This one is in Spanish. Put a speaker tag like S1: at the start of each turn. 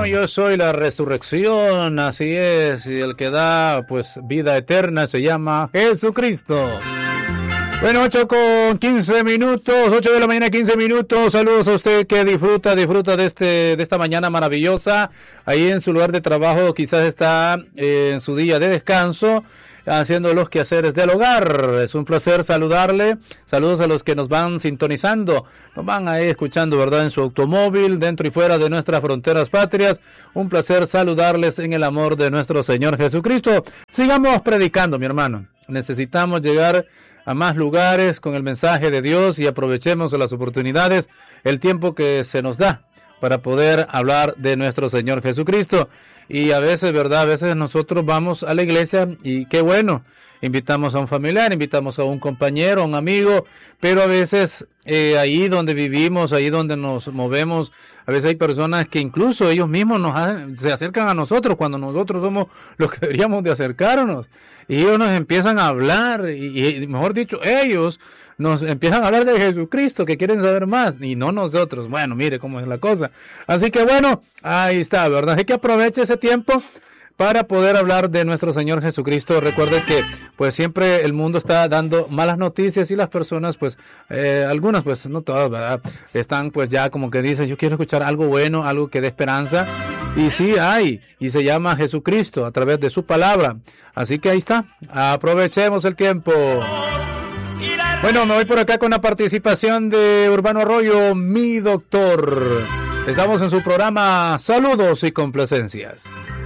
S1: yo soy la resurrección, así es, y el que da, pues, vida eterna se llama Jesucristo. Bueno, 8 de la mañana, 15 minutos. Saludos a usted que disfruta de esta mañana maravillosa. Ahí en su lugar de trabajo, quizás está en su día de descanso, haciendo los quehaceres del hogar. Es un placer saludarle. Saludos a los que nos van sintonizando, nos van ahí escuchando, ¿verdad? En su automóvil, dentro y fuera de nuestras fronteras patrias. Un placer saludarles en el amor de nuestro Señor Jesucristo. Sigamos predicando, mi hermano. Necesitamos llegar a más lugares con el mensaje de Dios y aprovechemos las oportunidades, el tiempo que se nos da para poder hablar de nuestro Señor Jesucristo. Y a veces, ¿verdad? A veces nosotros vamos a la iglesia y qué bueno, invitamos a un familiar, invitamos a un compañero, a un amigo, pero a veces ahí donde vivimos, ahí donde nos movemos, a veces hay personas que incluso ellos mismos se acercan a nosotros cuando nosotros somos los que deberíamos de acercarnos. Y ellos nos empiezan a hablar, y mejor dicho, ellos nos empiezan a hablar de Jesucristo, que quieren saber más, y no nosotros. Bueno, mire cómo es la cosa. Así que bueno, ahí está, ¿verdad? Así que aproveche ese tiempo para poder hablar de nuestro Señor Jesucristo. Recuerde que pues siempre el mundo está dando malas noticias y las personas pues algunas pues no todas, ¿verdad? Están pues ya como que dicen, yo quiero escuchar algo bueno, algo que dé esperanza. Y sí hay, y se llama Jesucristo a través de su palabra. Así que ahí está, aprovechemos el tiempo. Bueno, me voy por acá con la participación de Urbano Arroyo, mi doctor. Estamos en su programa Saludos y Complacencias.